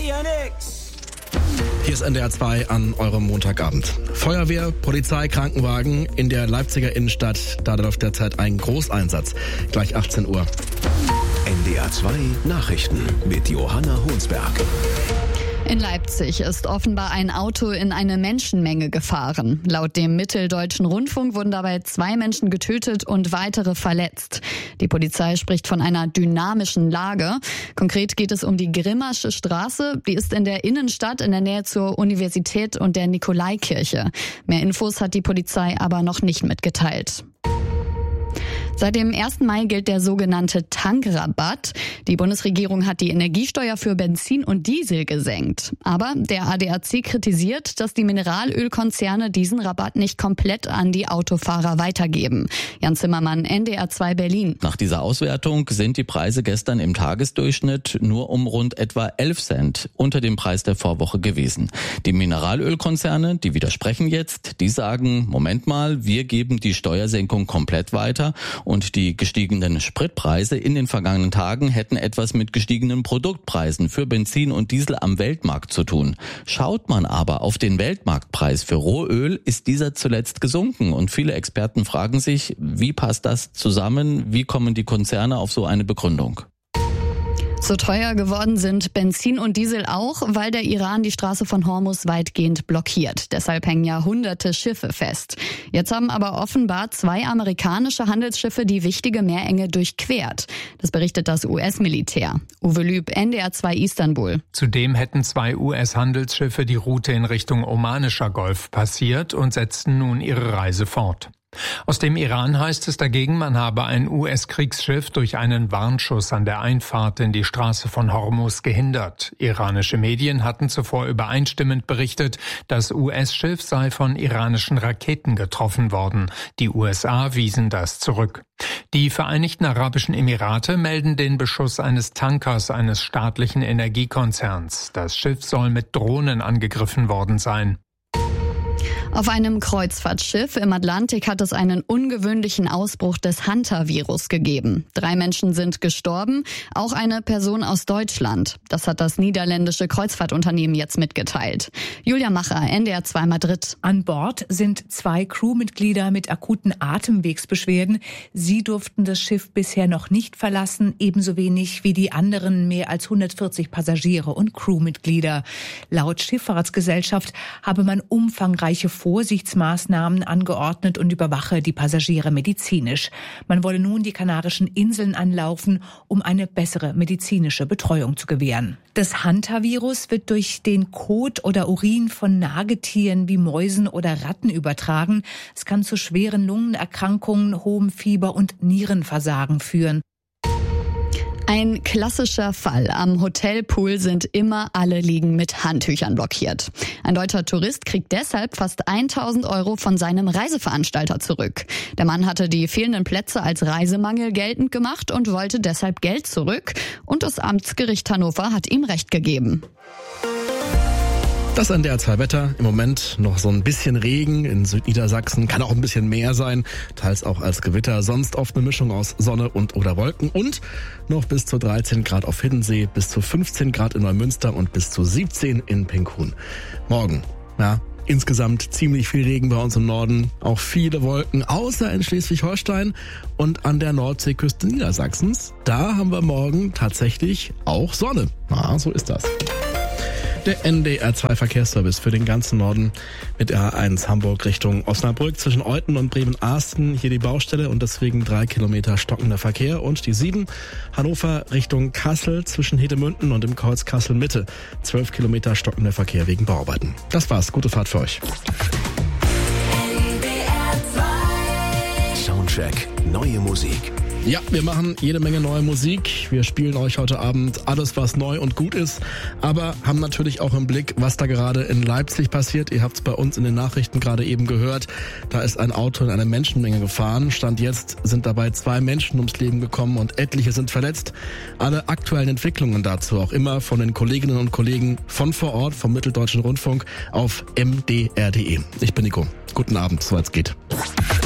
ja nix. Hier ist NDR 2 an eurem Montagabend. Feuerwehr, Polizei, Krankenwagen in der Leipziger Innenstadt. Da läuft derzeit ein Großeinsatz. Gleich 18 Uhr. NDR 2 Nachrichten mit Johanna Honsberg. In Leipzig ist offenbar ein Auto in eine Menschenmenge gefahren. Laut dem Mitteldeutschen Rundfunk wurden dabei 2 Menschen getötet und weitere verletzt. Die Polizei spricht von einer dynamischen Lage. Konkret geht es um die Grimmasche Straße. Die ist in der Innenstadt in der Nähe zur Universität und der Nikolaikirche. Mehr Infos hat die Polizei aber noch nicht mitgeteilt. Seit dem 1. Mai gilt der sogenannte Tankrabatt. Die Bundesregierung hat die Energiesteuer für Benzin und Diesel gesenkt. Aber der ADAC kritisiert, dass die Mineralölkonzerne diesen Rabatt nicht komplett an die Autofahrer weitergeben. Jan Zimmermann, NDR 2 Berlin. Nach dieser Auswertung sind die Preise gestern im Tagesdurchschnitt nur um rund etwa 11 Cent unter dem Preis der Vorwoche gewesen. Die Mineralölkonzerne, die widersprechen jetzt, die sagen, Moment mal, wir geben die Steuersenkung komplett weiter. Und die gestiegenen Spritpreise in den vergangenen Tagen hätten etwas mit gestiegenen Produktpreisen für Benzin und Diesel am Weltmarkt zu tun. Schaut man aber auf den Weltmarktpreis für Rohöl, ist dieser zuletzt gesunken. Und viele Experten fragen sich, wie passt das zusammen? Wie kommen die Konzerne auf so eine Begründung? So teuer geworden sind Benzin und Diesel auch, weil der Iran die Straße von Hormuz weitgehend blockiert. Deshalb hängen ja hunderte Schiffe fest. Jetzt haben aber offenbar 2 amerikanische Handelsschiffe die wichtige Meerenge durchquert. Das berichtet das US-Militär. Uwe Lüb, NDR 2 Istanbul. Zudem hätten 2 US-Handelsschiffe die Route in Richtung Omanischer Golf passiert und setzten nun ihre Reise fort. Aus dem Iran heißt es dagegen, man habe ein US-Kriegsschiff durch einen Warnschuss an der Einfahrt in die Straße von Hormuz gehindert. Iranische Medien hatten zuvor übereinstimmend berichtet, das US-Schiff sei von iranischen Raketen getroffen worden. Die USA wiesen das zurück. Die Vereinigten Arabischen Emirate melden den Beschuss eines Tankers eines staatlichen Energiekonzerns. Das Schiff soll mit Drohnen angegriffen worden sein. Auf einem Kreuzfahrtschiff im Atlantik hat es einen ungewöhnlichen Ausbruch des Hantavirus gegeben. 3 Menschen sind gestorben, auch eine Person aus Deutschland. Das hat das niederländische Kreuzfahrtunternehmen jetzt mitgeteilt. Julia Macher, NDR 2 Madrid. An Bord sind 2 Crewmitglieder mit akuten Atemwegsbeschwerden. Sie durften das Schiff bisher noch nicht verlassen, ebenso wenig wie die anderen mehr als 140 Passagiere und Crewmitglieder. Laut Schifffahrtsgesellschaft habe man umfangreiche Vorsichtsmaßnahmen angeordnet und überwache die Passagiere medizinisch. Man wolle nun die Kanarischen Inseln anlaufen, um eine bessere medizinische Betreuung zu gewähren. Das Hantavirus wird durch den Kot oder Urin von Nagetieren wie Mäusen oder Ratten übertragen. Es kann zu schweren Lungenerkrankungen, hohem Fieber und Nierenversagen führen. Ein klassischer Fall. Am Hotelpool sind immer alle Liegen mit Handtüchern blockiert. Ein deutscher Tourist kriegt deshalb fast 1.000 € von seinem Reiseveranstalter zurück. Der Mann hatte die fehlenden Plätze als Reisemangel geltend gemacht und wollte deshalb Geld zurück. Und das Amtsgericht Hannover hat ihm Recht gegeben. Das NDR 2 Wetter. Im Moment noch so ein bisschen Regen in Südniedersachsen. Kann auch ein bisschen mehr sein. Teils auch als Gewitter. Sonst oft eine Mischung aus Sonne und oder Wolken. Und noch bis zu 13 Grad auf Hiddensee, bis zu 15 Grad in Neumünster und bis zu 17 in Pinkhun. Morgen, ja, insgesamt ziemlich viel Regen bei uns im Norden. Auch viele Wolken, außer in Schleswig-Holstein und an der Nordseeküste Niedersachsens. Da haben wir morgen tatsächlich auch Sonne. Na, so ist das. Der NDR 2 Verkehrsservice für den ganzen Norden mit A1 Hamburg Richtung Osnabrück zwischen Euthen und Bremen-Arsten. Hier die Baustelle und deswegen 3 Kilometer stockender Verkehr. Und die 7 Hannover Richtung Kassel zwischen Hedemünden und dem Kreuz Kassel Mitte. 12 Kilometer stockender Verkehr wegen Bauarbeiten. Das war's. Gute Fahrt für euch. Soundcheck. Neue Musik. Ja, wir machen jede Menge neue Musik. Wir spielen euch heute Abend alles, was neu und gut ist, aber haben natürlich auch im Blick, was da gerade in Leipzig passiert. Ihr habt es bei uns in den Nachrichten gerade eben gehört. Da ist ein Auto in eine Menschenmenge gefahren. Stand jetzt sind dabei 2 Menschen ums Leben gekommen und etliche sind verletzt. Alle aktuellen Entwicklungen dazu auch immer von den Kolleginnen und Kollegen von vor Ort, vom Mitteldeutschen Rundfunk auf mdr.de. Ich bin Nico. Guten Abend, soweit es geht.